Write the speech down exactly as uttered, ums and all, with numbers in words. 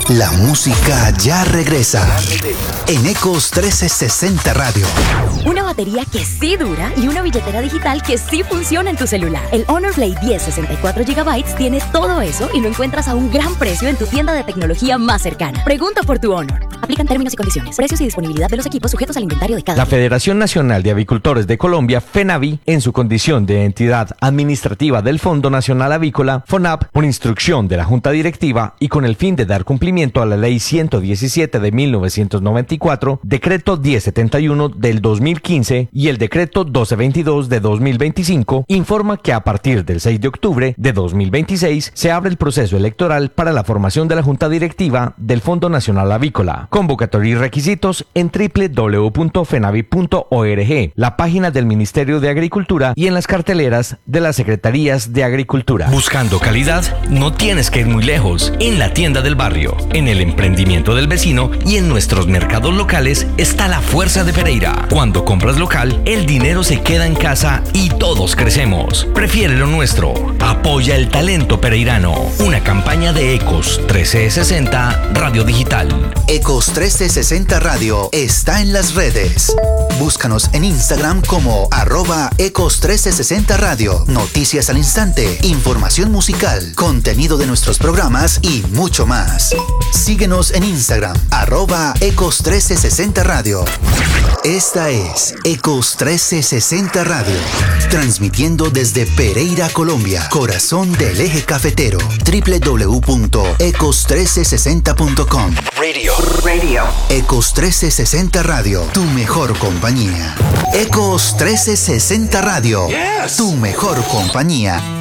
La música ya regresa en Ecos trescientos sesenta Radio. Una batería que sí dura y una billetera digital que sí funciona en tu celular. El Honor Play diez sesenta y cuatro gigabytes tiene todo eso y lo encuentras a un gran precio en tu tienda de tecnología más cercana. Pregunta por tu Honor. Aplican términos y condiciones. Precios y disponibilidad de los equipos sujetos al inventario de cada La uno. Federación Nacional de Avicultores de Colombia, FENAVI, en su condición de entidad administrativa del Fondo Nacional Avícola, FONAP, por instrucción de la Junta Directiva y con el fin de dar cumplimiento a la Ley ciento diecisiete de mil novecientos noventa y cuatro, Decreto diez setenta y uno del dos mil quince y el Decreto doce veintidós de dos mil veinticinco, informa que a partir del seis de octubre de dos mil veintiséis se abre el proceso electoral para la formación de la Junta Directiva del Fondo Nacional Avícola. Convocatoria y requisitos en doble u doble u doble u punto fenavi punto org, la página del Ministerio de Agricultura y en las carteleras de las Secretarías de Agricultura. Buscando calidad, no tienes que ir muy lejos. En la tienda del barrio, en el emprendimiento del vecino y en nuestros mercados locales está la fuerza de Pereira. Cuando compras local, el dinero se queda en casa y todos crecemos. Prefiere lo nuestro. Apoya el talento pereirano. Una campaña de Ecos trescientos sesenta Radio Digital. Ecos trescientos sesenta Radio está en las redes. Búscanos en Instagram como arroba Ecos trescientos sesenta Radio. Noticias al instante, información musical, contenido de nuestros programas y mucho más. Síguenos en Instagram, arroba Ecos trescientos sesenta Radio. Esta es Ecos trescientos sesenta Radio, transmitiendo desde Pereira, Colombia, corazón del eje cafetero. doble u doble u doble u punto ecos trescientos sesenta punto com. Radio. Radio. Ecos trescientos sesenta Radio, tu mejor compañía. Ecos trescientos sesenta Radio, yes. Tu mejor compañía.